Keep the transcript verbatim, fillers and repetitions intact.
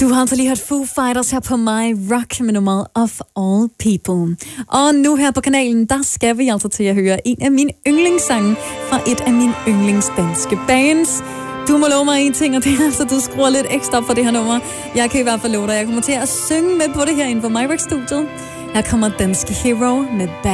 Du har altså lige hørt Foo Fighters her på My Rock med nummeret Of All People. Og nu her på kanalen, der skal vi altså til at høre en af mine yndlingssange fra et af mine yndlingsdanske bands. Du må love mig en ting, og det er altså, du skruer lidt ekstra op for det her nummer. Jeg kan i hvert fald love dig, jeg kommer til at synge med på det her inde på My Rock-studiet. Her kommer Danske Hero med Bad.